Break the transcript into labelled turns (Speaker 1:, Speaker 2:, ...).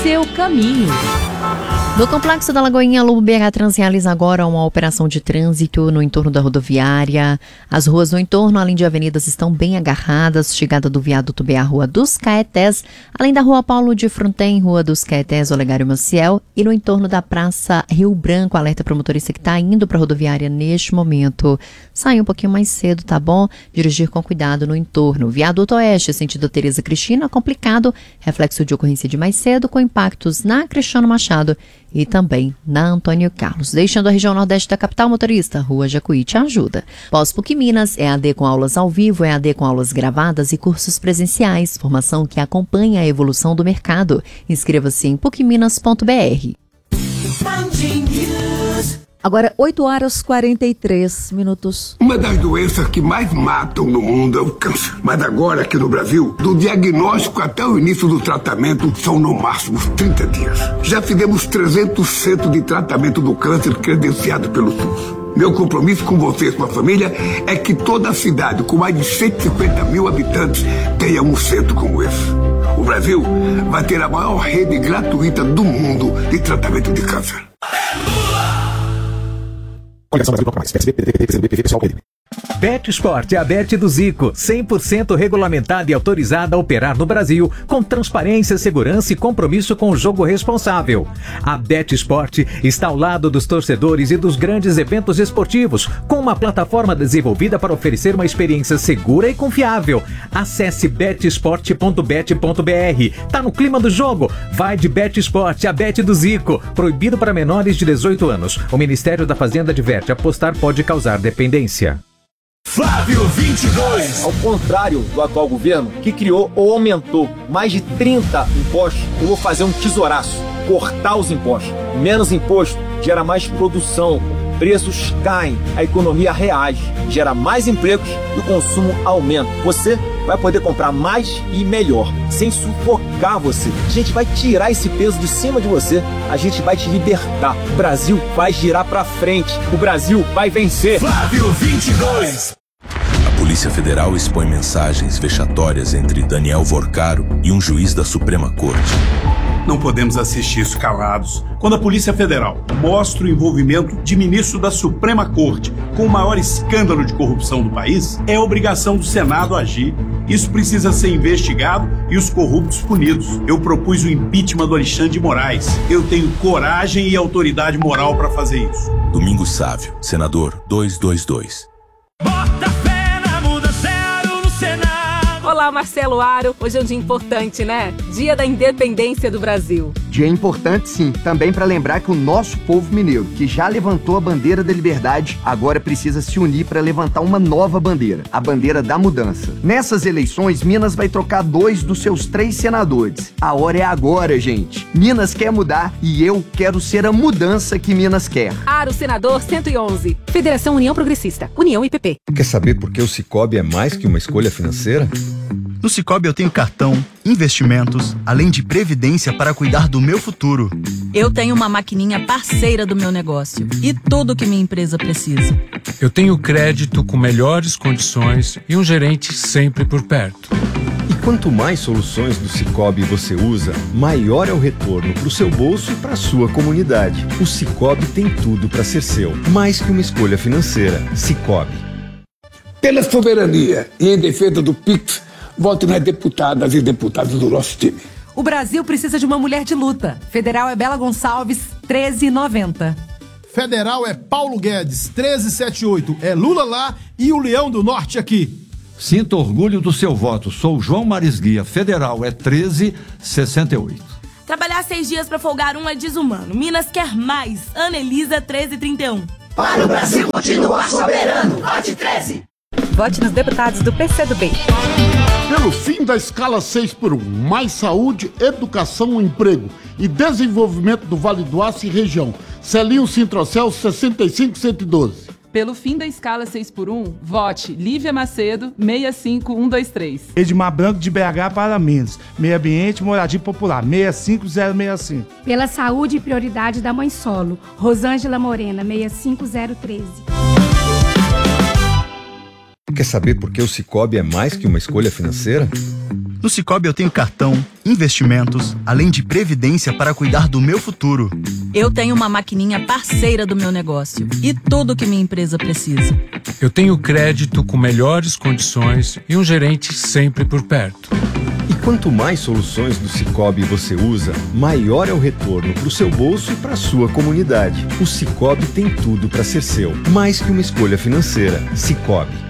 Speaker 1: seu caminho.
Speaker 2: No Complexo da Lagoinha, a Lubo BH Trans realiza agora uma operação de trânsito no entorno da rodoviária. As ruas no entorno, além de avenidas, estão bem agarradas. Chegada do Viaduto BA, Rua dos Caetés, além da Rua Paulo de Fronten, Rua dos Caetés, Olegário Maciel, e no entorno da Praça Rio Branco. Alerta para o motorista que está indo para a rodoviária neste momento. Saia um pouquinho mais cedo, tá bom? Dirigir com cuidado no entorno. Viaduto Oeste, sentido Tereza Cristina, complicado. Reflexo de ocorrência de mais cedo, com impactos na Cristiano Machado e também na Antônio Carlos. Deixando a região nordeste da capital, motorista, Rua Jacuí te ajuda. Pós-PUC Minas, EAD com aulas ao vivo, EAD com aulas gravadas e cursos presenciais. Formação que acompanha a evolução do mercado. Inscreva-se em pucminas.br.
Speaker 3: Agora, 8h43.
Speaker 4: Uma das doenças que mais matam no mundo é o câncer. Mas agora, aqui no Brasil, do diagnóstico até o início do tratamento, são no máximo 30 dias. Já fizemos 300 centros de tratamento do câncer credenciados pelo SUS. Meu compromisso com você e sua família é que toda a cidade, com mais de 150 mil habitantes, tenha um centro como esse. O Brasil vai ter a maior rede gratuita do mundo de tratamento de câncer.
Speaker 5: Bet Sport é a Bet do Zico, 100% regulamentada e autorizada a operar no Brasil, com transparência, segurança e compromisso com o jogo responsável. A Bet Sport está ao lado dos torcedores e dos grandes eventos esportivos, com uma plataforma desenvolvida para oferecer uma experiência segura e confiável. Acesse betsport.bet.br. Tá no clima do jogo? Vai de Bet Sport, a Bet do Zico. Proibido para menores de 18 anos. O Ministério da Fazenda adverte: apostar pode causar dependência.
Speaker 6: Flávio 22.
Speaker 7: Ao contrário do atual governo, que criou ou aumentou mais de 30 impostos, eu vou fazer um tesouraço, cortar os impostos. Menos imposto gera mais produção, preços caem, a economia reage, gera mais empregos e o consumo aumenta. Você vai poder comprar mais e melhor, sem sufocar você. A gente vai tirar esse peso de cima de você, a gente vai te libertar. O Brasil vai girar pra frente, o Brasil vai vencer.
Speaker 6: Flávio 22.
Speaker 8: A Polícia Federal expõe mensagens vexatórias entre Daniel Vorcaro e um juiz da Suprema Corte.
Speaker 9: Não podemos assistir isso calados. Quando a Polícia Federal mostra o envolvimento de ministro da Suprema Corte com o maior escândalo de corrupção do país, é obrigação do Senado agir. Isso precisa ser investigado e os corruptos punidos. Eu propus o impeachment do Alexandre de Moraes. Eu tenho coragem e autoridade moral para fazer isso.
Speaker 8: Domingos Sávio, senador 222.
Speaker 6: Bota fé na muda zero no Senado.
Speaker 10: Olá, Marcelo Aro. Hoje é um dia importante, né? Dia da Independência do Brasil.
Speaker 11: Dia importante, sim. Também para lembrar que o nosso povo mineiro, que já levantou a bandeira da liberdade, agora precisa se unir para levantar uma nova bandeira, a bandeira da mudança. Nessas eleições, Minas vai trocar 2 dos seus 3 senadores. A hora é agora, gente. Minas quer mudar e eu quero ser a mudança que Minas quer.
Speaker 10: Aro, senador 111. Federação União Progressista. União IPP.
Speaker 12: Quer saber por que o Sicoob é mais que uma escolha financeira?
Speaker 13: No Sicoob eu tenho cartão, investimentos, além de previdência para cuidar do meu futuro.
Speaker 14: Eu tenho uma maquininha parceira do meu negócio e tudo que minha empresa precisa.
Speaker 15: Eu tenho crédito com melhores condições e um gerente sempre por perto.
Speaker 12: E quanto mais soluções do Sicoob você usa, maior é o retorno para o seu bolso e para a sua comunidade. O Sicoob tem tudo para ser seu, mais que uma escolha financeira. Sicoob.
Speaker 4: Pela soberania e em defesa do PIX, vote nas deputadas e deputados do nosso time.
Speaker 16: O Brasil precisa de uma mulher de luta. Federal é Bela Gonçalves, 1390.
Speaker 17: Federal é Paulo Guedes, 1378. É Lula lá e o Leão do Norte aqui.
Speaker 18: Sinta orgulho do seu voto. Sou João Marisguia. Federal é 1368.
Speaker 19: Trabalhar 6 dias pra folgar um é desumano. Minas quer mais. Ana Elisa, 1331.
Speaker 20: Para o Brasil continuar soberano. Vote 13.
Speaker 10: Vote nos deputados do PCdoB.
Speaker 21: Pelo fim da escala 6x1, mais saúde, educação, emprego e desenvolvimento do Vale do Aço e região. Celinho Sintrocel, 65112.
Speaker 22: Pelo fim da escala 6x1, vote Lívia Macedo, 65123.
Speaker 23: Edmar Branco de BH para Minas. Meio Ambiente, Moradia Popular, 65065.
Speaker 24: Pela saúde e prioridade da mãe solo, Rosângela Morena, 65013.
Speaker 12: Quer saber por que o Sicoob é mais que uma escolha financeira?
Speaker 13: No Sicoob eu tenho cartão, investimentos, além de previdência para cuidar do meu futuro.
Speaker 14: Eu tenho uma maquininha parceira do meu negócio e tudo que minha empresa precisa.
Speaker 15: Eu tenho crédito com melhores condições e um gerente sempre por perto.
Speaker 12: E quanto mais soluções do Sicoob você usa, maior é o retorno para o seu bolso e para a sua comunidade. O Sicoob tem tudo para ser seu, mais que uma escolha financeira. Sicoob.